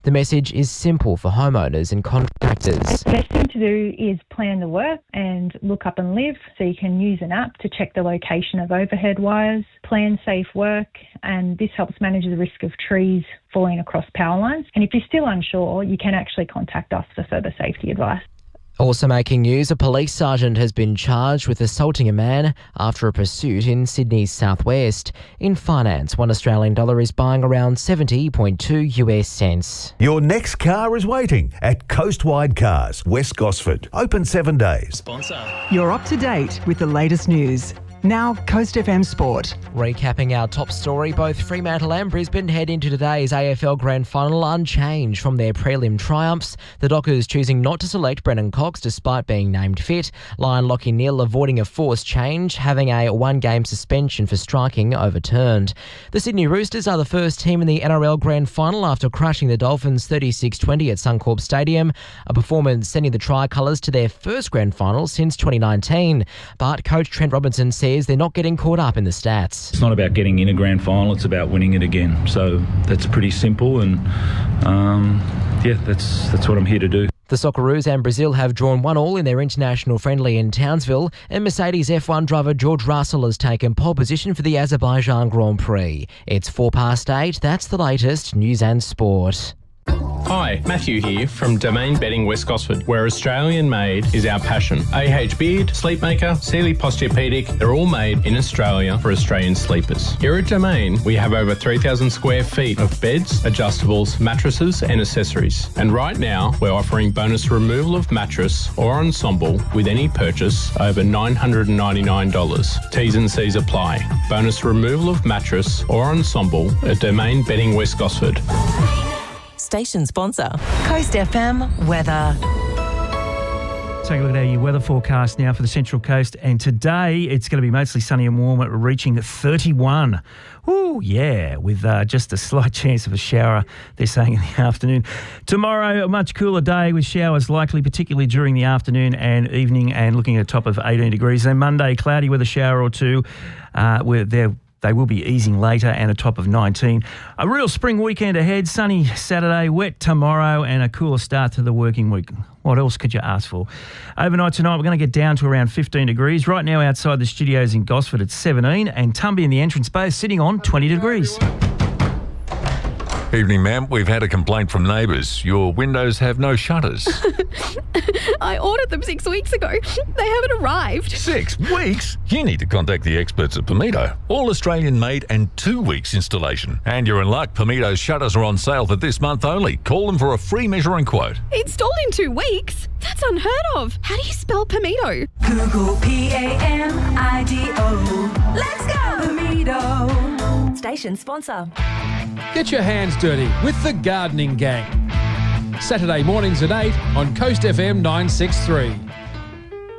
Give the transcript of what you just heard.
The message is simple for homeowners and contractors. The best thing to do is plan the work and look up and live, so you can use an app to check the location of overhead wires, plan safe work, and this helps manage the risk of trees falling across power lines. And if you're still unsure, you can actually contact us for further safety advice. Also making news, a police sergeant has been charged with assaulting a man after a pursuit in Sydney's southwest. In finance, $1 Australian is buying around 70.2 US cents. Your next car is waiting at Coastwide Cars, West Gosford. Open 7 days. Sponsor. You're up to date with the latest news. Now, Coast FM Sport. Recapping our top story, both Fremantle and Brisbane head into today's AFL Grand Final unchanged from their prelim triumphs. The Dockers choosing not to select Brennan Cox despite being named fit. Lion Lachie Neale avoiding a forced change, having a one-game suspension for striking overturned. The Sydney Roosters are the first team in the NRL Grand Final after crushing the Dolphins 36-20 at Suncorp Stadium, a performance sending the Tricolours to their first Grand Final since 2019. But coach Trent Robinson says they're not getting caught up in the stats. It's not about getting in a grand final, it's about winning it again. So that's pretty simple, and that's what I'm here to do. The Socceroos and Brazil have drawn 1-1 in their international friendly in Townsville, and Mercedes F1 driver George Russell has taken pole position for the Azerbaijan Grand Prix. It's 8:04. That's the latest news and sport. Hi, Matthew here from Domain Bedding West Gosford, where Australian made is our passion. AH Beard, Sleepmaker, Sealy Posturepedic, they're all made in Australia for Australian sleepers. Here at Domain, we have over 3,000 square feet of beds, adjustables, mattresses and accessories. And right now, we're offering bonus removal of mattress or ensemble with any purchase over $999. T's and C's apply. Bonus removal of mattress or ensemble at Domain Bedding West Gosford. Station sponsor. Coast FM weather. Take a look at our weather forecast now for the Central Coast, and today it's going to be mostly sunny and warm, reaching 31. Ooh, yeah, with just a slight chance of a shower, they're saying, in the afternoon. Tomorrow, a much cooler day with showers likely, particularly during the afternoon and evening, and looking at a top of 18 degrees. Then Monday, cloudy with a shower or two. They will be easing later, and a top of 19. A real spring weekend ahead, sunny Saturday, wet tomorrow, and a cooler start to the working week. What else could you ask for? Overnight tonight, we're going to get down to around 15 degrees. Right now, outside the studios in Gosford, it's 17, and Tumby in the entrance bay is sitting on 20 degrees. Evening, ma'am. We've had a complaint from neighbours. Your windows have no shutters. I ordered them 6 weeks ago. They haven't arrived. 6 weeks? You need to contact the experts at Pamido. All Australian made and 2 weeks installation. And you're in luck. Pamido's shutters are on sale for this month only. Call them for a free measuring quote. Installed in 2 weeks? That's unheard of. How do you spell Pamido? Google Pamido. Let's go, Pamido. Station sponsor. Get your hands dirty with the Gardening Gang. Saturday mornings at 8 on Coast FM 963.